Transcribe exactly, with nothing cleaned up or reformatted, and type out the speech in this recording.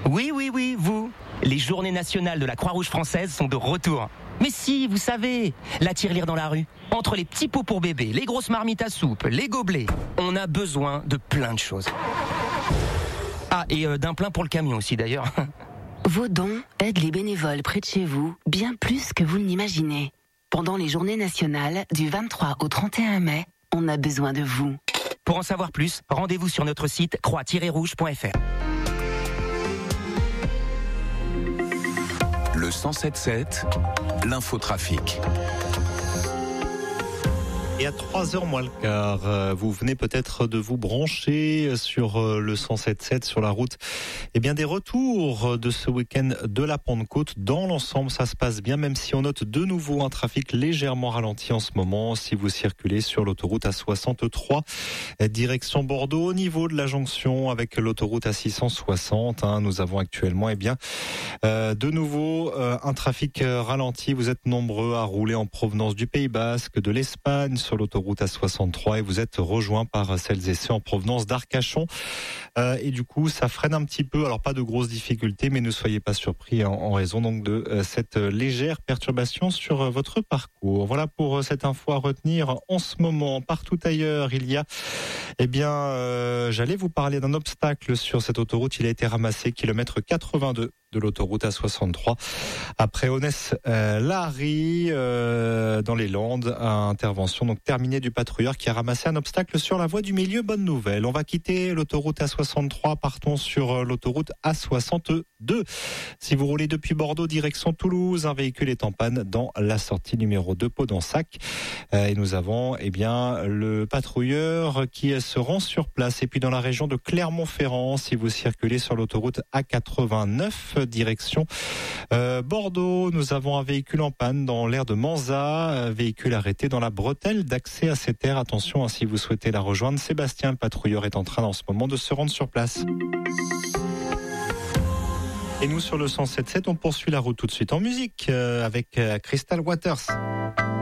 Oui, oui, oui, vous. Les journées nationales de la Croix-Rouge française sont de retour. Mais si, vous savez, la tirelire dans la rue. Entre les petits pots pour bébés, les grosses marmites à soupe, les gobelets, on a besoin de plein de choses. Ah, et euh, d'un plein pour le camion aussi d'ailleurs. Vos dons aident les bénévoles près de chez vous bien plus que vous ne l'imaginez. Pendant les journées nationales du vingt-trois au trente et un mai, on a besoin de vous. Pour en savoir plus, rendez-vous sur notre site croix tiret rouge point f r. Le cent sept sept, l'infotrafic. Et à trois heures moins le quart, vous venez peut-être de vous brancher sur le cent sept sept sur la route. Eh bien, des retours de ce week-end de la Pentecôte. Dans l'ensemble, ça se passe bien, même si on note de nouveau un trafic légèrement ralenti en ce moment. Si vous circulez sur l'autoroute A soixante-trois, direction Bordeaux, au niveau de la jonction avec l'autoroute A six cent soixante, hein, nous avons actuellement, eh bien, euh, de nouveau euh, un trafic ralenti. Vous êtes nombreux à rouler en provenance du Pays Basque, de l'Espagne, sur l'autoroute A soixante-trois, et vous êtes rejoints par celles et ceux en provenance d'Arcachon. Euh, et du coup, ça freine un petit peu. Alors, pas de grosses difficultés, mais ne soyez pas surpris en, en raison donc de euh, cette légère perturbation sur euh, votre parcours. Voilà pour euh, cette info à retenir en ce moment. Partout ailleurs, il y a, eh bien, euh, j'allais vous parler d'un obstacle sur cette autoroute. Il a été ramassé kilomètre quatre-vingt-deux de l'autoroute A soixante-trois. Après Onesse-Lary, euh, dans les Landes, intervention donc terminée du patrouilleur qui a ramassé un obstacle sur la voie du milieu. Bonne nouvelle. On va quitter l'autoroute A soixante-trois, partons sur l'autoroute A soixante-deux. Si vous roulez depuis Bordeaux, direction Toulouse, un véhicule est en panne dans la sortie numéro deux, Pau-d'Ensac. Euh, et nous avons, eh bien, le patrouilleur qui se rend sur place. Et puis dans la région de Clermont-Ferrand, si vous circulez sur l'autoroute A quatre-vingt-neuf, direction euh, Bordeaux, nous avons un véhicule en panne dans l'aire de Manza, un véhicule arrêté dans la bretelle d'accès à cette aire. Attention, hein, si vous souhaitez la rejoindre, Sébastien, le patrouilleur, est en train en ce moment de se rendre sur place. Et nous, sur le cent sept sept, on poursuit la route tout de suite en musique euh, avec euh, Crystal Waters.